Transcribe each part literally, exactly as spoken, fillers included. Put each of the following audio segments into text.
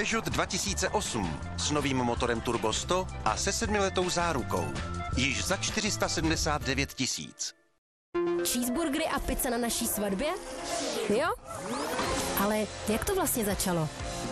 Peugeot dva tisíce osm s novým motorem Turbo sto a se sedmiletou zárukou. Již za čtyři sta sedmdesát devět tisíc. Cheeseburgery a pizza na naší svatbě? Jo? Ale jak to vlastně začalo?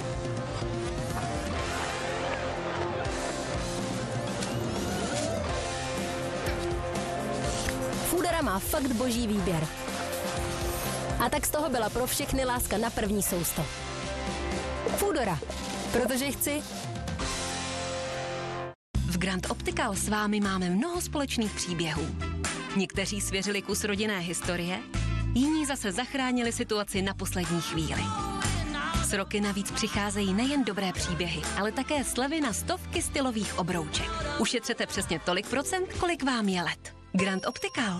Foodora má fakt boží výběr. A tak z toho byla pro všechny láska na první sousto. Foodora, protože chci. V Grand Optical s vámi máme mnoho společných příběhů. Někteří svěřili kus rodinné historie, jiní zase zachránili situaci na poslední chvíli. S roky navíc přicházejí nejen dobré příběhy, ale také slevy na stovky stylových obrouček. Ušetřete přesně tolik procent, kolik vám je let. Grand Optical.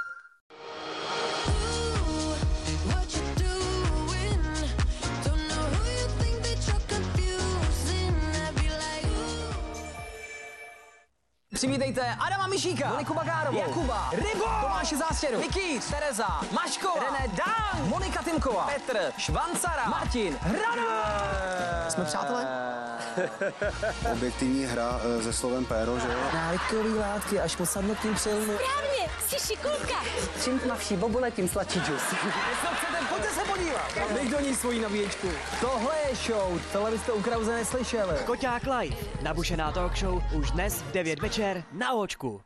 Přivítejte Adama Mišíka, Moniku Bagárovou, Jakuba, Rybo, Tomáše Zástěru, Vicky, Tereza, Maško, René Dang, Monika Timková, Petr, Švancara, Martin, Hrano. Jsme přátelé? Objektivní hra se slovem péro, že jo? Návykový látky až po sadnutím přilnu. Správně, jsi šikulka. Čím tmavší bobule, tím sladší džus. Jestli chcete, pojďte se podívat. Dej do ní svoji nabíječku. Tohle je show, tohle byste u Krause neslyšeli. Koťák Live, nabušená talk show už dnes v devět večer na Očku.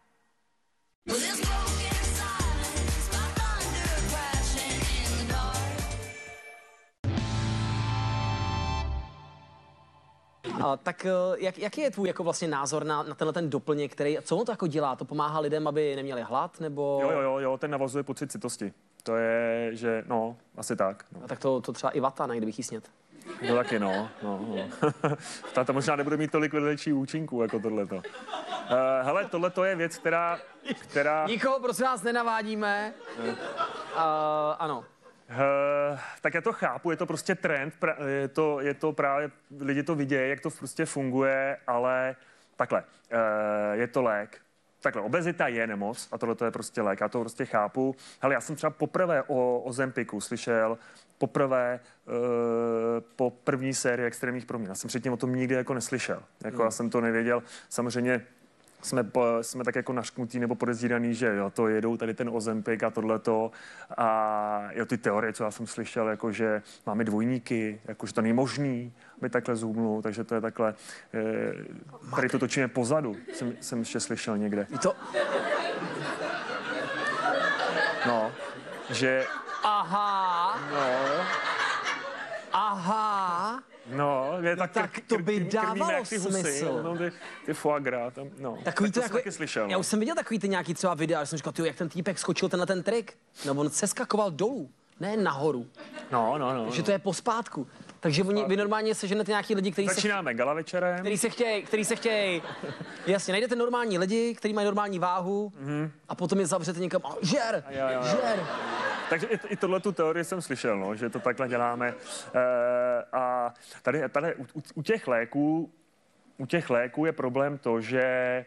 A, tak jak, jaký je tvůj jako vlastně názor na, na tenhle ten doplněk, který, co on to jako dělá? To pomáhá lidem, aby neměli hlad, nebo... Jo, jo, jo, jo, ten navazuje pocit citosti. To je, že, no, asi tak. No. A tak to, to třeba i vata najde vychysnět. To taky, no, no, no. Tato možná nebude mít tolik vedlejších účinků, jako tohleto. Uh, hele, tohleto je věc, která, která... Nikoho, prosím vás, nenavádíme. Uh, ano. Uh, tak já to chápu, je to prostě trend, pra, je, to, je to právě, lidi to vidějí, jak to prostě funguje, ale takhle, uh, je to lék. Takhle, obezita je nemoc a tohle je prostě lék, já to prostě chápu. Hele, já jsem třeba poprvé o, o Zempiku slyšel, poprvé uh, po první sérii Extrémních proměn. Já jsem předtím o tom nikdy jako neslyšel, jako hmm. já jsem to nevěděl, samozřejmě jsme, jsme tak jako našknutí nebo podezíraný, že jo, to jedou tady ten Ozempik a tohleto a jo, ty teorie, co já jsem slyšel, jako že máme dvojníky, jako že to není možný, aby takhle zhubnul, takže to je takhle, eh, tady to točíme pozadu, jsem, jsem ještě slyšel někde. To... No, že... Aha. No. Aha. No, je no tak, tak to by krmíme, dávalo jak ty husy, smysl. No, ty, ty foie gras, tam, no. Takový tak to, to jako, jsem taky slyšel. Já no. už jsem viděl takový ty nějaký třeba videa, ale jsem říkal, tyjo, jak ten týpek skočil tenhle ten trik. No, on seskakoval dolů, ne nahoru. No, no, no. Takže no. to je pospátku. Takže oni, vy normálně seženete nějaký lidi, kteří se... Začínáme gala večerem. Který se chtějí, který se chtějí... Jasně, najdete normální lidi, kteří mají normální váhu mm-hmm. a potom je zavřete někam, oh, žer, jo, jo, jo. žer. Takže i, i tohle tu teorii jsem slyšel, no, že to takhle děláme. E, a tady, tady u, u těch léků, u těch léků je problém to, že e,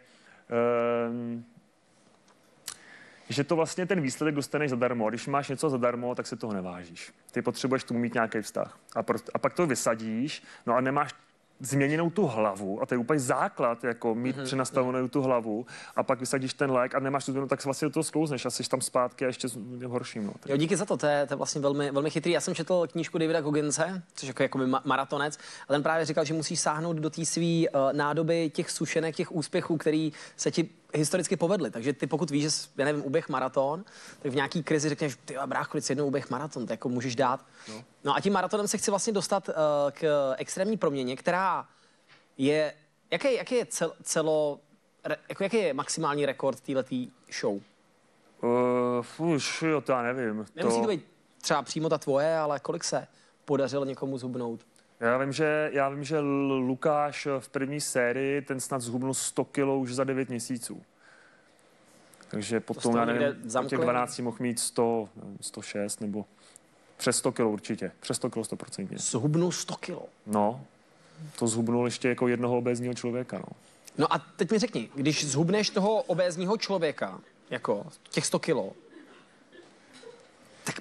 že to vlastně ten výsledek dostaneš zadarmo. A když máš něco zadarmo, tak se toho nevážíš. Ty potřebuješ tomu mít nějaký vztah. A, pro, a pak to vysadíš, no a nemáš změněnou tu hlavu, a to je úplně základ, jako mít mm-hmm. přenastavenou tu hlavu, a pak vysadíš ten lék a nemáš tu změnu, tak se vlastně do toho sklouzneš a jsi tam zpátky a ještě v horším. No. Jo, díky za to, to je, to je vlastně velmi, velmi chytrý. Já jsem četl knížku Davida Gogginse, což jako, jako ma- maratonec, a ten právě říkal, že musíš sáhnout do té svý uh, nádoby těch sušenek, těch úspěchů, který se ti historicky povedly. Takže ty pokud víš, že jsi, já nevím, uběh maraton, tak v nějaký krizi řekneš, ty brácho, teď jednou uběh maraton, to jako můžeš dát. No. no a tím maratonem se chci vlastně dostat uh, k extrémní proměně, která je, jaký, jaký je cel, celo, re, jako jaký je maximální rekord téhletý show? Uh, už, jo, to já nevím. Nemusí to... to být třeba přímo ta tvoje, ale kolik se podařilo někomu zhubnout? Já vím, že, já vím, že Lukáš v první sérii, ten snad zhubnul sto kilo už za devět měsíců. Takže potom, já nevím, po těch dvanácti mohl mít sto, nevím, sto šest nebo přes sto kilo určitě. Přes sto kilo sto procent. Zhubnul sto kilo? No, to zhubnul ještě jako jednoho obézního člověka, no. No a teď mi řekni, když zhubneš toho obézního člověka, jako těch sto kilo, tak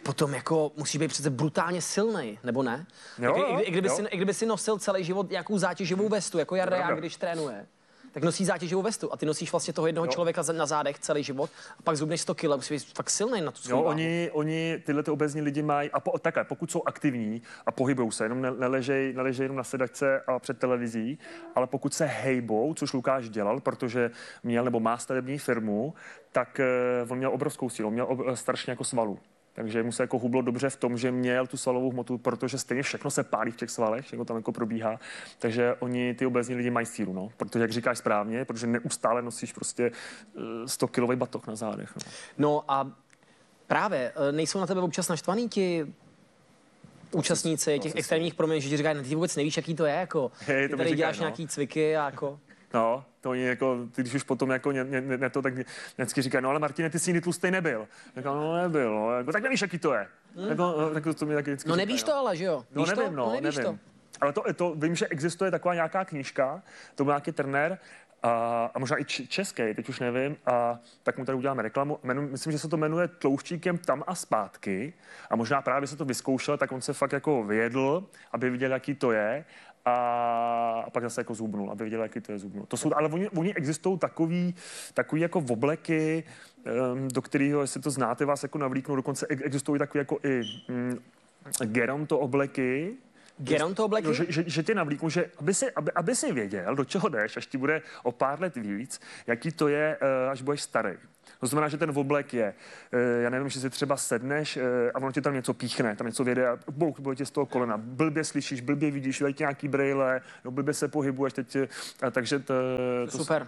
potom jako musíš být přece brutálně silnej, nebo ne? Jo, Jak, jo, i, i, kdyby jo. si, I kdyby si nosil celý život nějakou zátěžovou vestu, jako Jarda Pravda. Jak, když trénuje, tak nosí zátěžovou vestu a ty nosíš vlastně toho jednoho Jo. člověka za- na zádech celý život a pak zubneš sto kilo, musíš být fakt silnej na tu svou Jo, váhu. oni, oni tyhle ty obézní lidi mají, a po, takhle, pokud jsou aktivní a pohybujou se, jenom ne, neležej, neležej jenom na sedačce a před televizí, ale pokud se hejbou, což Lukáš dělal, protože měl nebo má stavební firmu, tak uh, on měl obrovskou sílu, měl ob, strašně jako svalů. Takže mu se jako hublo dobře v tom, že měl tu svalovou hmotu, protože stejně všechno se pálí v těch svalech, všechno tam jako probíhá. Takže oni, ty obézní lidi, mají sílu, no. Protože, jak říkáš správně, protože neustále nosíš prostě sto kilový batoh na zádech. No. No a právě, e, nejsou na tebe občas naštvaný ti účastníci těch extrémních proměn, že ti říkají, ty vůbec nevíš, jaký to je, jako, Hej, ty to mi tady říkají, děláš no. nějaký cviky a jako... No, to oni jako, ty když už potom jako ne, ne, ne to, tak vždycky říkají, no ale Martine, ty jsi nikdy tlustej nebyl. Tak no nebyl, no, jako, tak nevíš, jaký to je. Hmm. Jako, no, tak to, to mi taky vždycky No říkají, nevíš to ale, že jo? No Víš nevím, to? no, nevíš nevím. to. Ale to, to, vím, že existuje taková nějaká knížka, to byl nějaký trenér, a, a možná i č- český, teď už nevím, a tak mu tady uděláme reklamu. Jmenu, myslím, že se to jmenuje Tlouštíkem tam a zpátky a možná právě se to vyzkoušel, tak on se fakt jako vyjedl, aby viděl, jaký to je. A, a pak zase jako zubnul, aby viděl, jaký to je zubnul. To jsou, ale oni, oni existují takový, takový jako obleky, um, do kterého, jestli to znáte, vás jako navlíknou, dokonce existují takový jako i um, geronto obleky, Geronto obleky? No, že, že, že tě navlíknu, že aby si, aby, aby si věděl, do čeho jdeš, až ti bude o pár let víc, jaký to je, uh, až budeš starý. To znamená, že ten oblek je, uh, já nevím, že si třeba sedneš uh, a ono ti tam něco píchne, tam něco věde a bouk, bude ti z toho kolena. Blbě slyšíš, blbě vidíš, dají ti nějaký brejle, no, blbě se pohybuješ, teď, uh, takže to... to Super.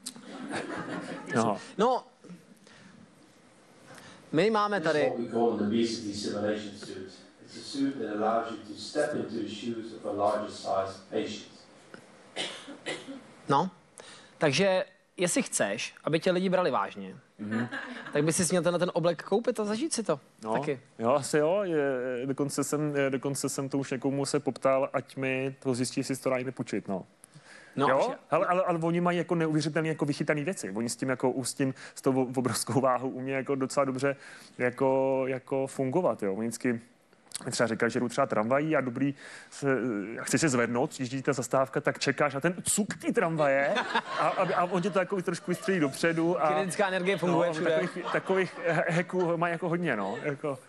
No. No, my máme tady... What we call an obesity simulation suit. It's a suit that allows you to step into the shoes of a larger size patient. No, takže jestli chceš, aby tě lidi brali vážně, mm-hmm. tak by si měl tenhle ten oblek koupit a zažít si to. No, Taky. jo, asi jo, je, dokonce, jsem, dokonce jsem to už někomu se poptal, ať mi to zjistí, jestli si to dá někde půjčit, no. No, Jo, že- ale, ale, ale oni mají jako neuvěřitelně jako vychytané věci. Oni s tím jako s tím s tou obrovskou váhou umí jako docela dobře jako, jako fungovat, jo. Oni vždycky mi třeba říkají, že jdu třeba tramvají a dobrý, se, a chceš se zvednout, jíždí ta zastávka, tak čekáš na ten cuk té tramvaje a, a, a on tě to jako trošku vystřelí dopředu. A, Kinetická energie funguje no, všude. Takových, takových hacků mají jako hodně, no. Jako.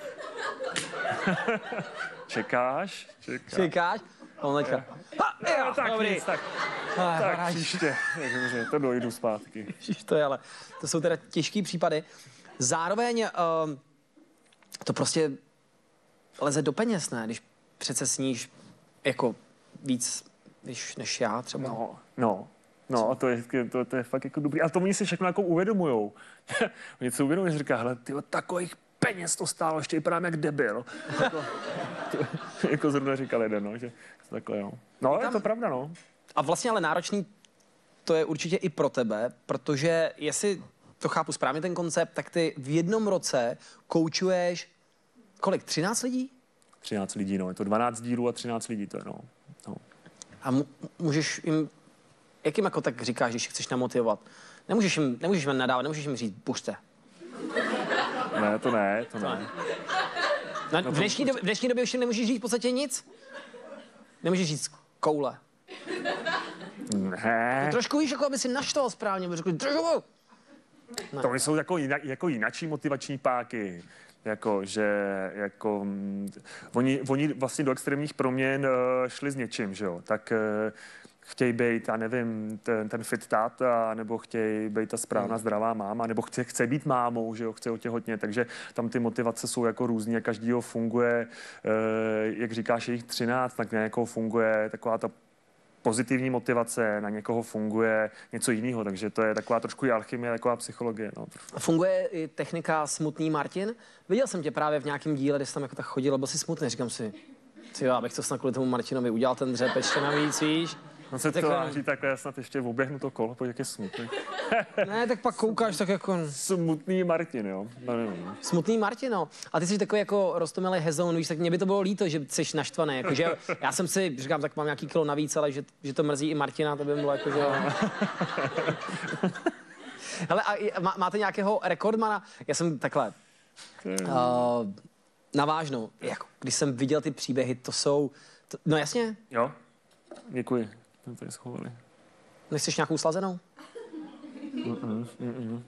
Čekáš, čekáš. Čekáš? On teďka. Ha, jo, tak dobrý. nic, tak, Ah, tak paráž. příště. Takže to dojdu zpátky. Ježiš, to je, ale to jsou teda těžký případy. Zároveň um, to prostě leze do peněz, ne? Když přece sníš jako víc, když, než já třeba. No, no. No, a to je, to, to je fakt jako dobrý. Ale to oni si všechno jako uvědomujou. Oni si uvědomují, že říká, hele, tyjo, takových peněz to stálo, ještě vypadám jak debil. jako, to, jako zrovna říkal jeden, no, že takhle, no. No, je to pravda, no. A vlastně ale náročný to je určitě i pro tebe, protože jestli to chápu správně ten koncept, tak ty v jednom roce koučuješ kolik, třináct lidí? třináct lidí, no. Je to dvanáct dílů a třináct lidí, to je, no. no. A mu, můžeš jim, jak jim jako tak říkáš, když je chceš namotivovat? Nemůžeš jim, nemůžeš jim nadávat, nemůžeš jim říct, buřte. Ne, to ne, to ne. No, v, dnešní době, v dnešní době už jim nemůžeš říct v podstatě nic. Nemůžeš říct koule. Ne. Trošku víš, jako aby si naštval správně, aby řekl, držu. To jsou jako, jinak, jako jinačí motivační páky. Jako, že jako, mm, oni, oni vlastně do extrémních proměn uh, šli s něčím, že jo. Tak uh, chtějí být, já nevím, ten, ten fit táta, nebo chtějí být ta správná zdravá máma, nebo chce, chce být mámou, že jo, chce otěhotnět, takže tam ty motivace jsou jako různý a každýho funguje, uh, jak říkáš, je jich třináct, tak na někoho funguje taková ta pozitivní motivace, na někoho funguje něco jiného, takže to je taková trošku i alchymie, taková psychologie. No. Funguje i technika smutný Martin. Viděl jsem tě právě v nějakém díle, kde jsi tam jako tak chodil, byl jsi smutný, říkám si, jo, abych to snad kvůli tomu Martinovi udělal ten dřep ještě navíc, víš. On se Takhle- tváří takhle, snad ještě oběhnu to kolo, pojď, jak je smutný. Ne, tak pak koukáš tak jako Smutný Martin, jo. No, nevím. smutný Martin, no. A ty jsi takový jako roztomilý hezoun, víš, tak mě by to bylo líto, že jsi naštvaný, jako, že já jsem si, říkám, tak mám nějaký kilo navíc, ale že, že to mrzí i Martina, to by bylo jako, že... Hele, a i- má, máte nějakého rekordmana? Já jsem takhle... Uh, navážnou. Jako, když jsem viděl ty příběhy, to jsou... To, no jasně. Jo, děkuji. Jsme tady schovali. Nechceš nějakou slazenou? Mm-mm, mm-mm.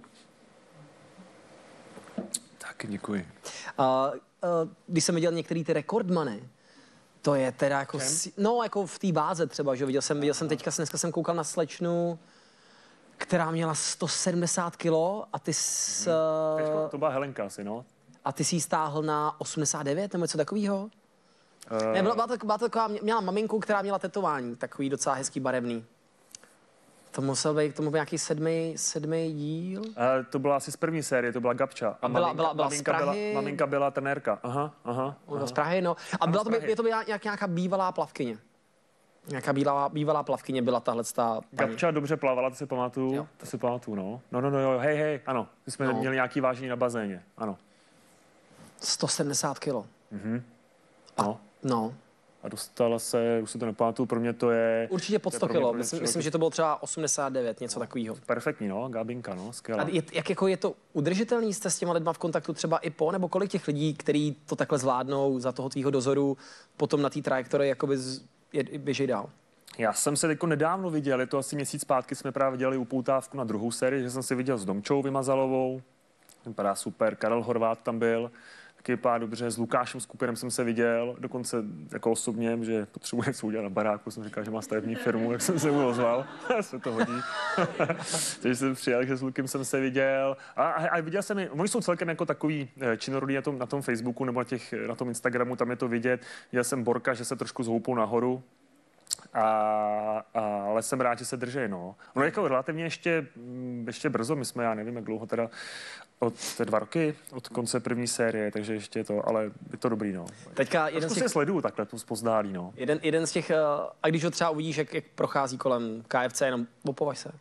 Tak, děkuji. Uh, uh, když jsem viděl některé ty rekordmany, to je teda jako... Si, no, jako v té váze třeba, že viděl jsem, viděl jsem teďka, dneska jsem koukal na slečnu, která měla sto sedmdesát kilo a ty s, Teďko, to byla Helenka asi, no. a ty si ji stáhl na osmdesát devět nebo něco takového? Uh, Ne, byla, byla, to, byla to taková, měla maminku, která měla tetování, takový docela hezký barevný. To musel být, to byl nějaký sedmý, sedmý díl. Uh, to byla asi z první série, to byla Gabča. A byla- maminka, byla- byla z maminka, byla, Prahy. maminka byla trenérka. Aha, aha. Ona z Prahy, no. A byla z to, by- Prahy. je to byla nějak, nějaká bývalá plavkyně. Nějaká bývalá, bývalá plavkyně byla tahle ta paní. Gabča dobře plavala, to si pamatuju. Jo. To si pamatuju, no. No, no, no, jo, hej, hej, ano. My jsme No. měli nějaký vážení na bazéně, ano. sto sedmdesát kilo. No. No. A dostala se, už si to nepamatuju, pro mě to je... Určitě pod to je sto pro mě- kilo. pro mě Myslím, člověk- myslím, že to bylo třeba osmdesát devět, něco takového. Perfektní, no, Gabinka, no, skvělá. A je, jak jako je to udržitelný? Jste s těma lidma v kontaktu třeba i po, nebo kolik těch lidí, kteří to takhle zvládnou za toho tvýho dozoru, potom na té trajektorii jakoby z, je, běží dál? Já jsem se teďko nedávno viděl, je to asi měsíc zpátky, jsme právě dělali upoutávku na druhou sérii, že jsem se viděl s Domčou Vymazalovou, vypadá super, Karel Horvát tam byl, taky vypadá dobře, s Lukášem Skupinem jsem se viděl, dokonce jako osobně, že potřebuje něco udělat na baráku, jsem říkal, že má stavební firmu, tak jsem se mu ozval, se to hodí. Takže jsem přijel, že s Lukem jsem se viděl a, a, a viděl jsem, oni jsou celkem jako takový eh, činorodí na tom, na tom Facebooku nebo na, těch, na tom Instagramu, tam je to vidět, viděl jsem Borka, že se trošku zhoupou nahoru, A, a, ale jsem rád, že se drží, no. Ono je jako relativně ještě, mm, ještě brzo, my jsme, já nevím, jak dlouho teda, od té dva roky, od konce první série, takže ještě je to, ale je to dobrý, no. Teďka jeden z Trošku těch, se sleduju takhle, tu spozdálí, no. jeden, jeden z těch, eh, a když ho třeba uvidíš, jak, jak prochází kolem K F C, jenom opovaž se.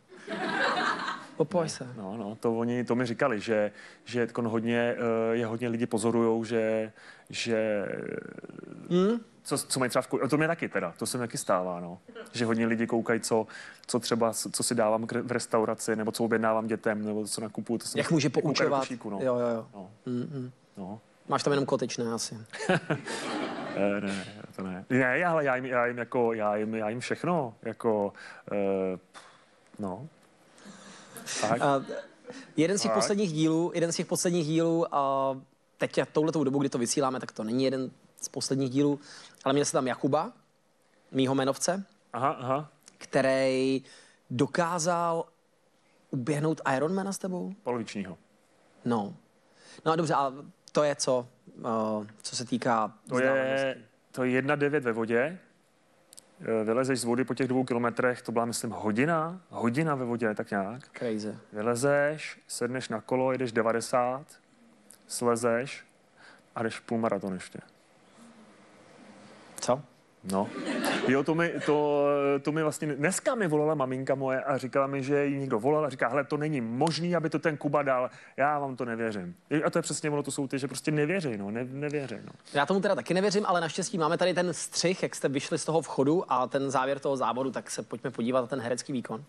Opovaž se. No, no, to oni, to mi říkali, že, že tkon hodně, eh, je hodně lidi pozorujou, že, že Hmm? co, co mají třeba v kou- to mě taky teda, to se mi taky stává, no. Že hodně lidi koukají, co, co třeba, co si dávám k- v restauraci, nebo co objednávám dětem, nebo co nakupuju. To se Jak mi- může koukají do poučovat. košíku, no. Jo, jo, jo. No, Mm-mm. no. Máš tam jenom kotyčné asi. Ne, ne, to ne. Ne, ale já jim, já jim jako, já jim, já jim všechno, jako, uh, no. Tak. Uh, jeden z těch Tak. posledních dílů, jeden z těch posledních dílů, uh, teď touhletou dobu, kdy to vysíláme, tak to není jeden z posledních dílů, ale měl se tam Jakuba, mýho jmenovce, Aha, aha, který dokázal uběhnout Ironmana s tebou? polovičního. No. No a dobře, a to je co, uh, co se týká To je, to je jedna devět ve vodě. Eh, Vylezeš z vody po těch dvou kilometrech, to byla, myslím, hodina, hodina ve vodě, tak nějak. Crazy. Vylezeš, sedneš na kolo, jedeš devadesát, slezeš a jdeš půlmaraton ještě. Co? No. Jo, to mi, to, to mi vlastně, dneska mi volala maminka moje a říkala mi, že jí někdo volal a říká, hele, to není možný, aby to ten Kuba dal, já vám to nevěřím. A to je přesně ono, to jsou ty, že prostě nevěří, no, ne, nevěří, no. Já tomu teda taky nevěřím, ale naštěstí máme tady ten střih, jak jste vyšli z toho vchodu a ten závěr toho závodu, tak se pojďme podívat na ten herecký výkon.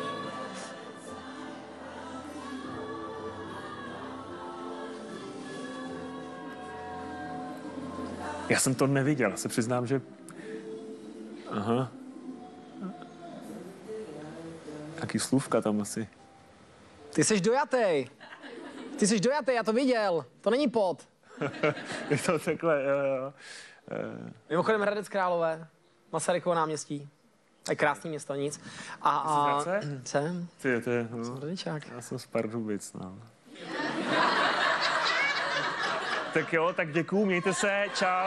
Já jsem to neviděl, se přiznám, že... Aha. Jaký slůvka tam asi. Ty jsi dojatej. Ty jsi dojatej, já to viděl. To není pot. Je to takhle, jo, jo. Mimochodem Hradec Králové, Masarykovo náměstí. To je krásný město, nic. A, a... Jsi z Hradce? Jsem. Ty, ty, no. Rodičák. Já jsem z Pardubic, no. Tak jo, tak děkuju, mějte se, čau.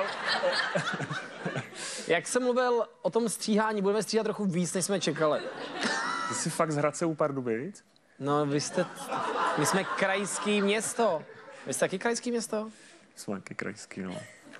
Jak jsem mluvil o tom stříhání, budeme stříhat trochu víc, než jsme čekali. Ty jsi fakt z Hradce u Pardubic? No, vy jste... My jsme krajský město. Vy jste taky krajský město? Jsme taky krajský, no.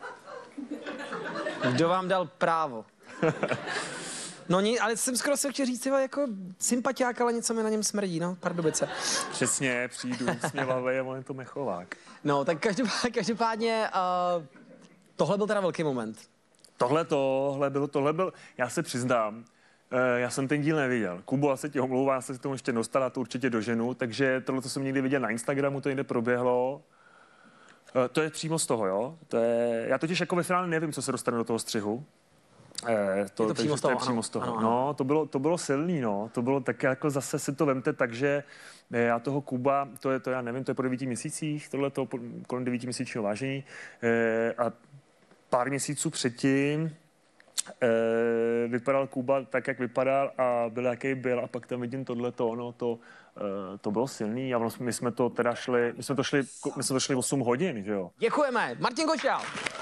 Kdo vám dal právo? No, ní, ale jsem skoro se chtěl říct, tyhle, jako sympatiák, ale něco mi na něm smrdí, no, Pardubice. Přesně, přijdu, směvavý a on je to Mechovák. No, tak každopádně, každopádně uh, tohle byl teda velký moment. Tohle tohle bylo, tohle byl, já se přiznám, eh, já jsem ten díl neviděl. Kubo, já se ti omlouvám, já se k tomu ještě dostala, to určitě doženu, takže tohle to jsem někdy viděl na Instagramu, to někde proběhlo. Uh, to je přímo z toho, jo. To je, já totiž jako ve finále nevím, co se dostane do toho střihu. Eh, to, je to přímo z toho, to je přímo ano, z toho. ano, ano. No, to bylo, to bylo silný, no. To bylo tak jako zase si to vemte, takže já toho Kuba, to je to, já nevím, to je po devíti měsících, tohle to kolem devíti měsíčního vážení. Eh, a pár měsíců předtím eh, vypadal Kuba tak, jak vypadal a byl, jaký byl a pak tam vidím tohleto, no, to, eh, to bylo silný a my jsme to teda šli, my jsme to šli, my jsme to šli osm hodin, že jo. Děkujeme. Martin Košťál.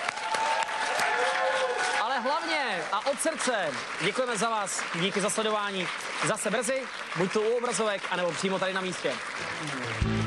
Ale hlavně a od srdce děkujeme za vás. Díky za sledování. Zase brzy, buď to u obrazovek, anebo přímo tady na místě.